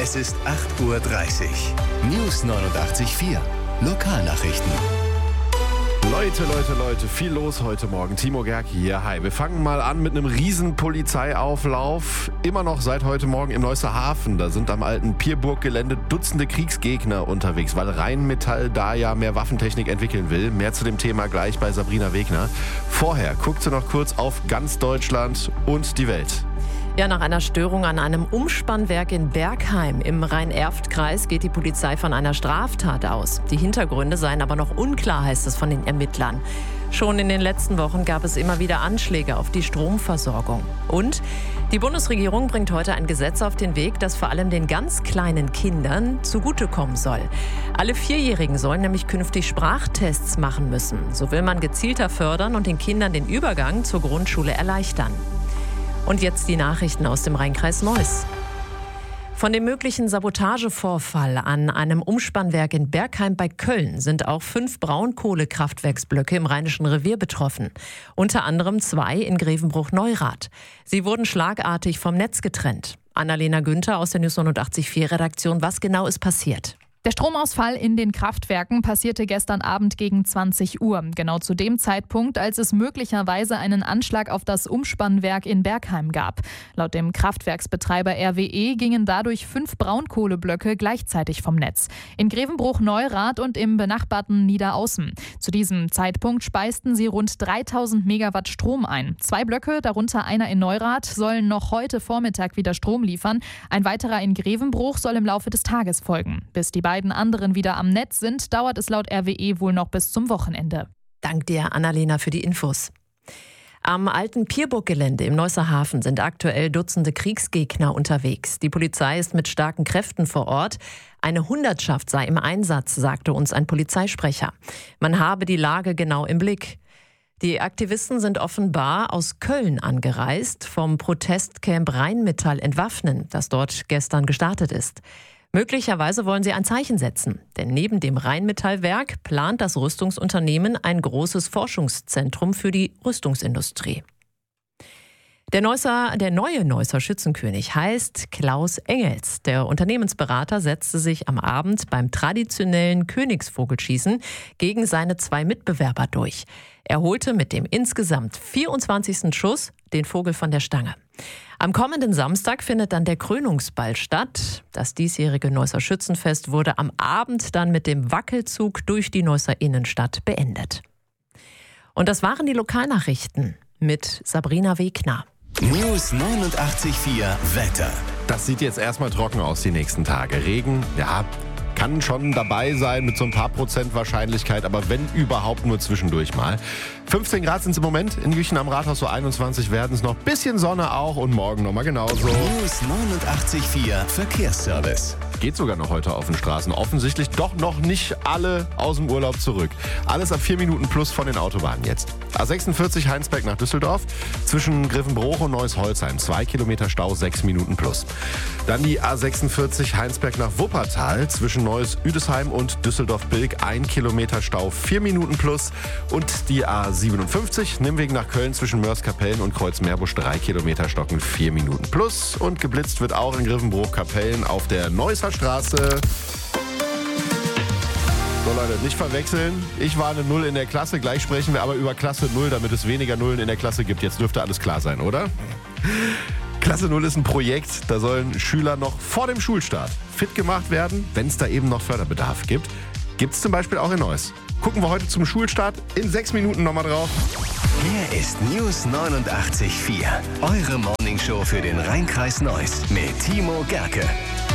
Es ist 8:30 Uhr. News 89.4. Lokalnachrichten. Leute, viel los heute Morgen. Timo Gerke hier, hi. Wir fangen mal an mit einem riesen Polizeiauflauf. Immer noch seit heute Morgen im Neusser Hafen. Da sind am alten Pierburg-Gelände Dutzende Kriegsgegner unterwegs, weil Rheinmetall da ja mehr Waffentechnik entwickeln will. Mehr zu dem Thema gleich bei Sabrina Wegner. Vorher guckt sie noch kurz auf ganz Deutschland und die Welt. Ja, nach einer Störung an einem Umspannwerk in Bergheim im Rhein-Erft-Kreis geht die Polizei von einer Straftat aus. Die Hintergründe seien aber noch unklar, heißt es von den Ermittlern. Schon in den letzten Wochen gab es immer wieder Anschläge auf die Stromversorgung. Und die Bundesregierung bringt heute ein Gesetz auf den Weg, das vor allem den ganz kleinen Kindern zugutekommen soll. Alle Vierjährigen sollen nämlich künftig Sprachtests machen müssen. So will man gezielter fördern und den Kindern den Übergang zur Grundschule erleichtern. Und jetzt die Nachrichten aus dem Rheinkreis Neuss. Von dem möglichen Sabotagevorfall an einem Umspannwerk in Bergheim bei Köln sind auch 5 Braunkohlekraftwerksblöcke im Rheinischen Revier betroffen. Unter anderem 2 in Grevenbruch-Neurath. Sie wurden schlagartig vom Netz getrennt. Annalena Günther aus der News 89.4 Redaktion. Was genau ist passiert? Der Stromausfall in den Kraftwerken passierte gestern Abend gegen 20 Uhr. Genau zu dem Zeitpunkt, als es möglicherweise einen Anschlag auf das Umspannwerk in Bergheim gab. Laut dem Kraftwerksbetreiber RWE gingen dadurch 5 Braunkohleblöcke gleichzeitig vom Netz. In Grevenbruch-Neurath und im benachbarten Niederaußen. Zu diesem Zeitpunkt speisten sie rund 3000 Megawatt Strom ein. 2 Blöcke, darunter einer in Neurath, sollen noch heute Vormittag wieder Strom liefern. Ein weiterer in Grevenbruch soll im Laufe des Tages folgen. Bis die beiden anderen wieder am Netz sind, dauert es laut RWE wohl noch bis zum Wochenende. Dank dir, Annalena, für die Infos. Am alten Pierburg-Gelände im Neusser Hafen sind aktuell Dutzende Kriegsgegner unterwegs. Die Polizei ist mit starken Kräften vor Ort. Eine Hundertschaft sei im Einsatz, sagte uns ein Polizeisprecher. Man habe die Lage genau im Blick. Die Aktivisten sind offenbar aus Köln angereist, vom Protestcamp Rheinmetall entwaffnen, das dort gestern gestartet ist. Möglicherweise wollen sie ein Zeichen setzen, denn neben dem Rheinmetallwerk plant das Rüstungsunternehmen ein großes Forschungszentrum für die Rüstungsindustrie. Der neue Neusser Schützenkönig heißt Klaus Engels. Der Unternehmensberater setzte sich am Abend beim traditionellen Königsvogelschießen gegen seine 2 Mitbewerber durch. Er holte mit dem insgesamt 24. Schuss den Vogel von der Stange. Am kommenden Samstag findet dann der Krönungsball statt. Das diesjährige Neusser Schützenfest wurde am Abend dann mit dem Wackelzug durch die Neusser Innenstadt beendet. Und das waren die Lokalnachrichten mit Sabrina Wegner. News 89.4 Wetter. Das sieht jetzt erstmal trocken aus die nächsten Tage. Regen, ja, kann schon dabei sein mit so ein paar Prozent Wahrscheinlichkeit, aber wenn überhaupt nur zwischendurch mal. 15 Grad sind es im Moment, in Jüchen am Rathaus so 21 werden es noch. Bisschen Sonne auch und morgen nochmal genauso. News 89.4 Verkehrsservice. Geht sogar noch heute auf den Straßen. Offensichtlich doch noch nicht alle aus dem Urlaub zurück. Alles ab 4 Minuten plus von den Autobahnen jetzt. A46 Heinsberg nach Düsseldorf. Zwischen Grevenbruch und Neuss-Holzheim. 2 Kilometer Stau, 6 Minuten plus. Dann die A46 Heinsberg nach Wuppertal. Zwischen Neuss-Üdesheim und Düsseldorf-Bilk. 1 Kilometer Stau, 4 Minuten plus. Und die A57 Nimwegen nach Köln zwischen Mörs-Kapellen und Kreuz-Meerbusch. 3 Kilometer Stocken, 4 Minuten plus. Und geblitzt wird auch in Grevenbruch-Kapellen auf der Neusser Straße. So Leute, nicht verwechseln. Ich war eine 0 in der Klasse. Gleich sprechen wir aber über Klasse 0, damit es weniger Nullen in der Klasse gibt. Jetzt dürfte alles klar sein, oder? Klasse 0 ist ein Projekt, da sollen Schüler noch vor dem Schulstart fit gemacht werden, wenn es da eben noch Förderbedarf gibt. Gibt es zum Beispiel auch in Neuss. Gucken wir heute zum Schulstart in 6 Minuten nochmal drauf. Hier ist News 89.4, eure Morningshow für den Rheinkreis Neuss mit Timo Gerke.